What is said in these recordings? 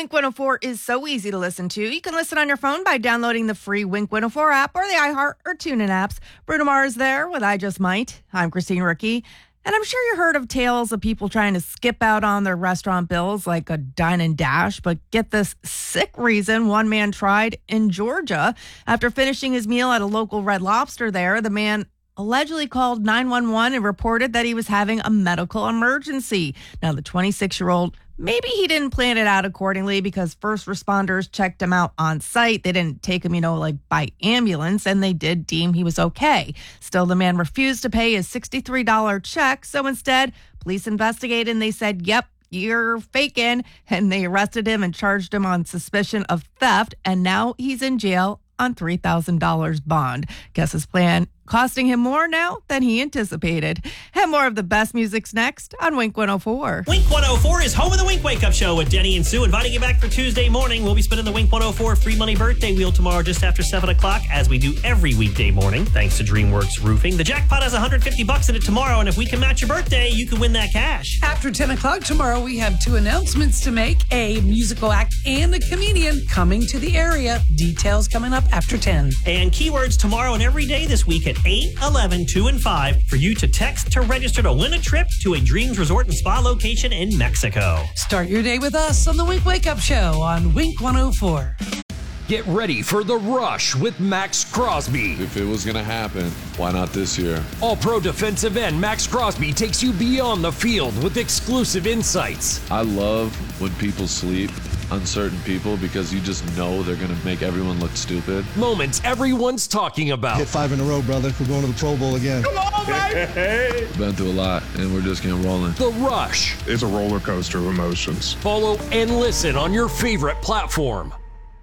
Wink 104 is so easy to listen to. You can listen on your phone by downloading the free Wink 104 app or the iHeart or TuneIn apps. Bruno Mars there with I Just Might. I'm Christine Ricci. And I'm sure you heard of tales of people trying to skip out on their restaurant bills like a dine and dash. But get this sick reason one man tried in Georgia. After finishing his meal at a local Red Lobster there, the man allegedly called 911 and reported that he was having a medical emergency. Now, the 26-year-old, maybe he didn't plan it out accordingly because first responders checked him out on site. They didn't take him, by ambulance, and they did deem he was okay. Still, the man refused to pay his $63 check. So instead, police investigated and they said, yep, you're faking. And they arrested him and charged him on suspicion of theft. And now he's in jail on $3,000 bond. Guess his plan costing him more now than he anticipated. And more of the best music's next on Wink 104. Wink 104 is home of the Wink Wake Up Show with Denny and Sue, inviting you back for Tuesday morning. We'll be spinning the Wink 104 free money birthday wheel tomorrow just after 7 o'clock, as we do every weekday morning, thanks to DreamWorks Roofing. The jackpot has $150 in it tomorrow, and if we can match your birthday, you can win that cash. After 10 o'clock tomorrow, we have 2 announcements to make, a musical act and a comedian coming to the area. Details coming up after 10. And keywords tomorrow and every day this week at 8, 11, 2, and 5 for you to text to register to win a trip to a Dreams Resort and Spa location in Mexico. Start your day with us on the Wink Wake Up Show on Wink 104. Get ready for The Rush with Max Crosby. If it was going to happen, why not this year? All-pro defensive end Max Crosby takes you beyond the field with exclusive insights. I love when people sleep, uncertain people, because you just know they're going to make everyone look stupid. Moments everyone's talking about. Hit 5 in a row, brother. We're going to the Pro Bowl again. Come on, baby! Been through a lot, and we're just getting rolling. The Rush. It's a roller coaster of emotions. Follow and listen on your favorite platform.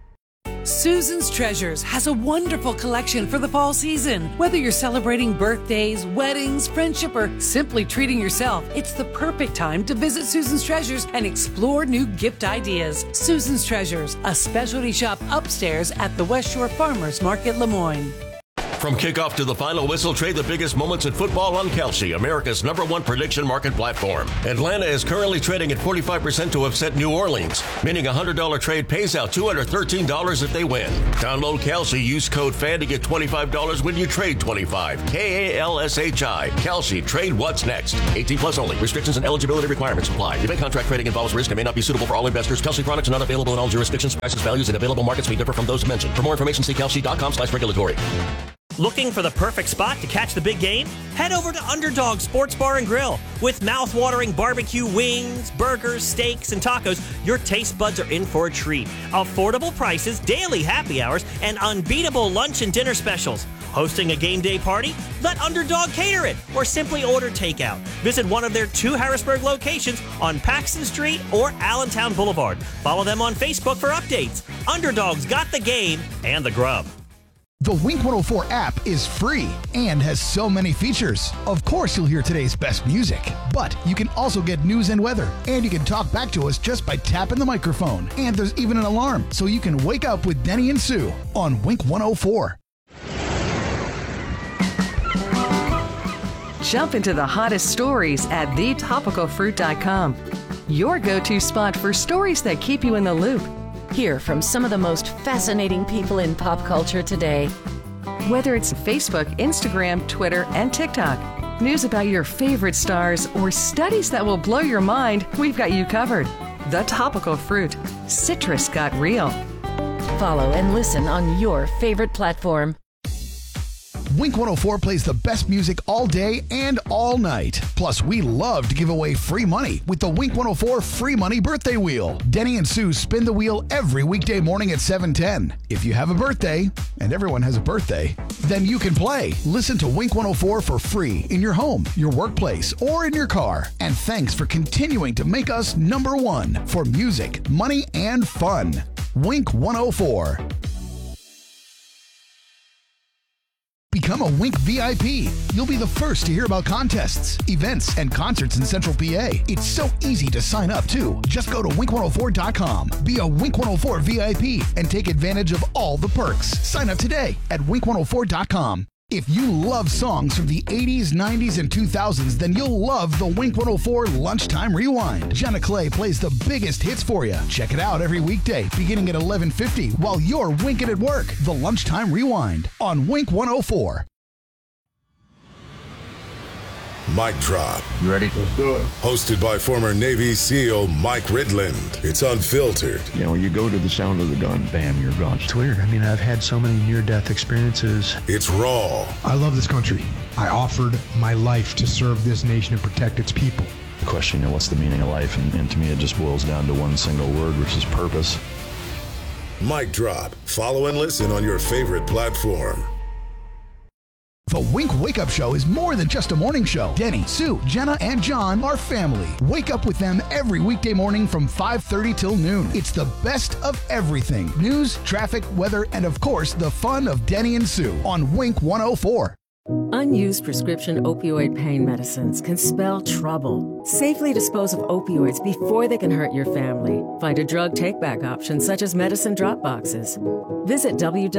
Susan's Treasures has a wonderful collection for the fall season. Whether you're celebrating birthdays, weddings, friendship, or simply treating yourself, it's the perfect time to visit Susan's Treasures and explore new gift ideas. Susan's Treasures, a specialty shop upstairs at the West Shore Farmers Market, Lemoyne. From kickoff to the final whistle, trade the biggest moments in football on Kalshi, America's #1 prediction market platform. Atlanta is currently trading at 45% to upset New Orleans, meaning a $100 trade pays out $213 if they win. Download Kalshi, use code FAN to get $25 when you trade 25. KALSHI. Kalshi, trade what's next. 18 plus only. Restrictions and eligibility requirements apply. Event contract trading involves risk and may not be suitable for all investors. Kalshi products are not available in all jurisdictions. Prices, values, and available markets may differ from those mentioned. For more information, see kalshi.com/regulatory. Looking for the perfect spot to catch the big game? Head over to Underdog Sports Bar and Grill. With mouth-watering barbecue wings, burgers, steaks, and tacos, your taste buds are in for a treat. Affordable prices, daily happy hours, and unbeatable lunch and dinner specials. Hosting a game day party? Let Underdog cater it, or simply order takeout. Visit one of their 2 Harrisburg locations on Paxton Street or Allentown Boulevard. Follow them on Facebook for updates. Underdog's got the game and the grub. The Wink 104 app is free and has so many features. Of course, you'll hear today's best music, but you can also get news and weather, and you can talk back to us just by tapping the microphone. And there's even an alarm, so you can wake up with Denny and Sue on Wink 104. Jump into the hottest stories at thetopicalfruit.com. Your go-to spot for stories that keep you in the loop. Hear from some of the most fascinating people in pop culture today. Whether it's Facebook, Instagram, Twitter, and TikTok, news about your favorite stars, or studies that will blow your mind, we've got you covered. The Topical Fruit. Citrus got real. Follow and listen on your favorite platform. Wink 104 plays the best music all day and all night. Plus, we love to give away free money with the Wink 104 Free Money Birthday Wheel. Denny and Sue spin the wheel every weekday morning at 7:10. If you have a birthday, and everyone has a birthday, then you can play. Listen to Wink 104 for free in your home, your workplace, or in your car. And thanks for continuing to make us #1 for music, money, and fun. Wink 104. Become a Wink VIP. You'll be the first to hear about contests, events, and concerts in Central PA. It's so easy to sign up, too. Just go to wink104.com. Be a Wink 104 VIP and take advantage of all the perks. Sign up today at wink104.com. If you love songs from the 80s, 90s, and 2000s, then you'll love the Wink 104 Lunchtime Rewind. Jenna Clay plays the biggest hits for you. Check it out every weekday, beginning at 11:50 while you're winking at work. The Lunchtime Rewind on Wink 104. Mic Drop. You ready? Let's do it. Hosted by former Navy SEAL Mike Ridland. It's unfiltered. You know, when you go to the sound of the gun, bam, you're gone. It's weird. I mean, I've had so many near-death experiences. It's raw. I love this country. I offered my life to serve this nation and protect its people. The question, what's the meaning of life? And to me, it just boils down to one single word, which is purpose. Mic Drop. Follow and listen on your favorite platform. The Wink Wake Up Show is more than just a morning show. Denny, Sue, Jenna, and John are family. Wake up with them every weekday morning from 5:30 till noon. It's the best of everything. News, traffic, weather, and of course, the fun of Denny and Sue on Wink 104. Unused prescription opioid pain medicines can spell trouble. Safely dispose of opioids before they can hurt your family. Find a drug take-back option such as medicine drop boxes. Visit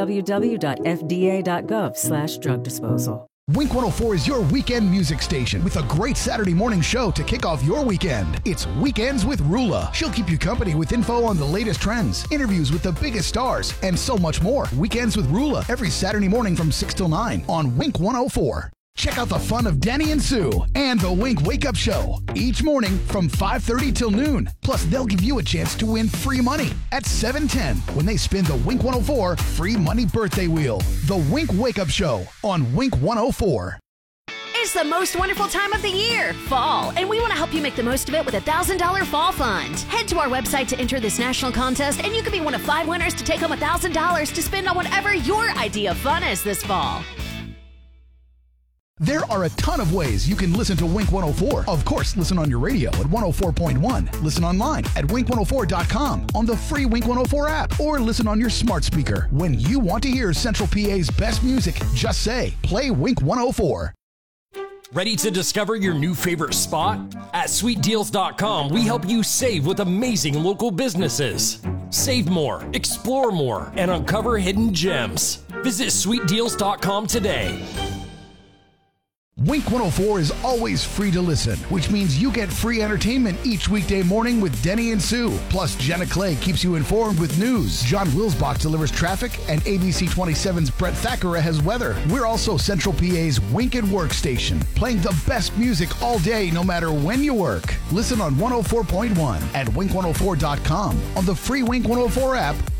www.fda.gov/drug disposal. Wink 104 is your weekend music station with a great Saturday morning show to kick off your weekend. It's Weekends with Rula. She'll keep you company with info on the latest trends, interviews with the biggest stars, and so much more. Weekends with Rula every Saturday morning from 6 till 9 on Wink 104. Check out the fun of Denny and Sue and the Wink Wake Up Show each morning from 5:30 till noon. Plus, they'll give you a chance to win free money at 7:10 when they spin the Wink 104 Free Money Birthday Wheel. The Wink Wake Up Show on Wink 104. It's the most wonderful time of the year, fall, and we want to help you make the most of it with a $1,000 fall fund. Head to our website to enter this national contest, and you could be one of 5 winners to take home $1,000 to spend on whatever your idea of fun is this fall. There are a ton of ways you can listen to Wink 104. Of course, listen on your radio at 104.1. Listen online at wink104.com on the free Wink 104 app, or listen on your smart speaker. When you want to hear Central PA's best music, just say, play Wink 104. Ready to discover your new favorite spot? At sweetdeals.com, we help you save with amazing local businesses. Save more, explore more, and uncover hidden gems. Visit sweetdeals.com today. Wink 104 is always free to listen, which means you get free entertainment each weekday morning with Denny and Sue. Plus, Jenna Clay keeps you informed with news. John Wilsbach delivers traffic, and ABC 27's Brett Thackeray has weather. We're also Central PA's Wink at Work station, playing the best music all day, no matter when you work. Listen on 104.1 at wink104.com on the free Wink 104 app